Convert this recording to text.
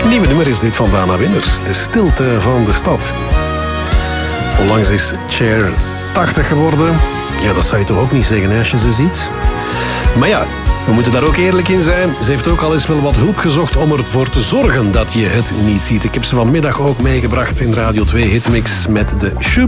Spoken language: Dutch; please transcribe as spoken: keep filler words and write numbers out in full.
Nieuwe nummer is dit van Dana Winners. De stilte van de stad. Onlangs is Cher tachtig geworden. Ja, dat zou je toch ook niet zeggen als je ze ziet. Maar ja, we moeten daar ook eerlijk in zijn. Ze heeft ook al eens wel wat hulp gezocht om ervoor te zorgen dat je het niet ziet. Ik heb ze vanmiddag ook meegebracht in Radio twee Hitmix met de Shoop